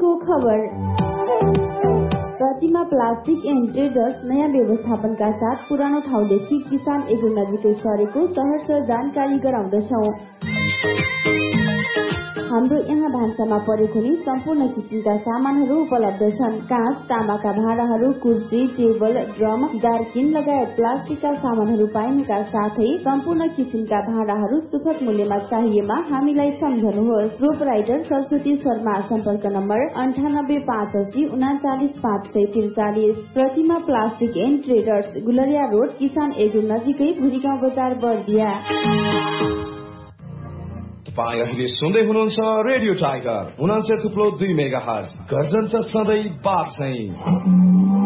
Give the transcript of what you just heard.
खुसीको खबर। प्रतिमा plastic and traders नयाँ व्यवस्थापनका साथ पुरानो ठाउँदेखि किसान एग्रो नजिकै सरेको सहर्ष जानकारी गराउँदछौ। हाम्रो यहाँ भान्सामा परेको नि सम्पूर्ण किसिमका सामानहरू उपलब्ध छन्। काँच, तामाका भाँडाहरू, कुर्सी, टेबल, ड्रम, जारकिन लगायत प्लास्टिकका सामानहरू पाइनुका साथै सम्पूर्ण किसिमका भाँडाहरू सुपथ मूल्यमा चाहिएमा हामीलाई सम्झनुहोस्। प्रोपराइटर सरस्वती शर्मा। सम्पर्क number 9885 39543। Pratima plastic and traders, Gulariya road, किसान एग्रो नजिकै, भुरीगाउँ बजार, बर्दिया। तपाईं अहिले सुन्दै हुनुहुन्छ रेडियो टाइगर 99.2 मेगाहर्ज। गर्जन सधैँ बाप चाहिँ।